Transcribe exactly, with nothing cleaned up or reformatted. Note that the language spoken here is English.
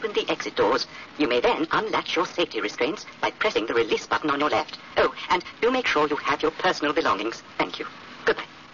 open the exit doors. You may then unlatch your safety restraints by pressing the release button on your left. Oh, and do make sure you have your personal belongings. Thank you.